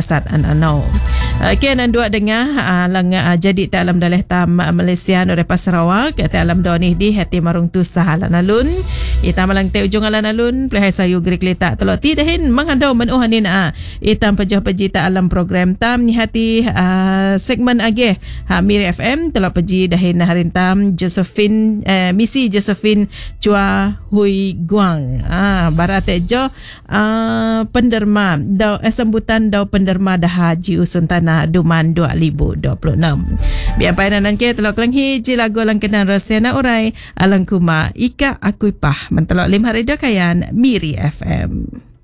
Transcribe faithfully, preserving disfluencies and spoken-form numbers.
kasat an anau. Okey, nan dua dengar uh, lang uh, jadi tak alam daleh tam uh, Malaysia ore Sarawak tak alam do ni di hati marung tu sahalan alun. Ita malang te ujung alan alun play sayu grik letak telok ti dahin mangandau men uhanin a. Ita pejah peji tak alam program tam ni hati uh, segmen age ha Miri F M telok peji dahin harin tam Josephine uh, misi Josephine Chua Hui Guang. Ah barate jo uh, penderma dau eh, sambutan dau penderma dah haji usun tanah Duman dua ribu dua puluh enam. Biar painan ke telok langhi ji lagu lang kenan rasiana urai alang kuma ika akui pah mentelok lim hari dokayan Miri F M.